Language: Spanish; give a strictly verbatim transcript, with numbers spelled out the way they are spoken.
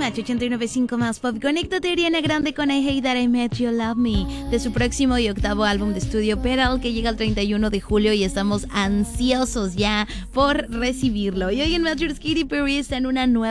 Match ochenta y nueve punto cinco más pop. Conéctate, Ariana Grande con I Hate That I Met You Love Me, de su próximo y octavo álbum de estudio Pedal, que llega el treinta y uno de julio y estamos ansiosos ya por recibirlo. Y hoy en Matchers, Katy Perry está en una nueva